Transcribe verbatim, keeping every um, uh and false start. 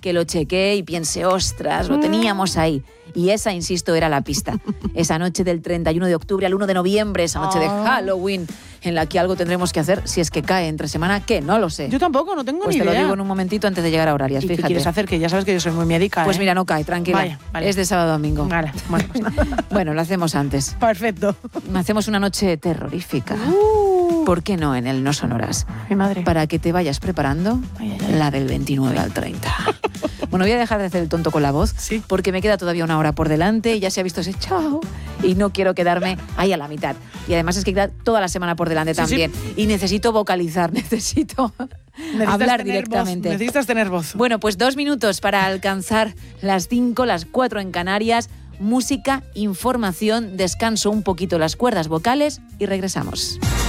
que lo chequee y piense, ostras, lo teníamos ahí. Y esa, insisto, era la pista. Esa noche del treinta y uno de octubre al uno de noviembre, esa noche de Halloween, en la que algo tendremos que hacer si es que cae entre semana, que no lo sé. Yo tampoco, no tengo pues ni idea. Pues te lo digo en un momentito antes de llegar a horarias, ¿Y fíjate. qué quieres hacer? Que ya sabes que yo soy muy médica, Pues ¿eh? mira, no cae, tranquila. Vaya, vale. Es de sábado a domingo. Vale, bueno. Bueno, lo hacemos antes. Perfecto. Hacemos una noche terrorífica. Uh. ¿Por qué no en el No Sonoras? Mi madre. Para que te vayas preparando ay, ay, ay. la del veintinueve al treinta. Bueno, voy a dejar de hacer el tonto con la voz, sí. porque me queda todavía una hora por delante y ya se ha visto ese chao y no quiero quedarme ahí a la mitad. Y además es que queda toda la semana por delante sí, también. Sí. Y necesito vocalizar, necesito hablar directamente. Voz, necesitas tener voz. Bueno, pues dos minutos para alcanzar las cinco, las cuatro en Canarias. Música, información, descanso un poquito las cuerdas vocales y regresamos.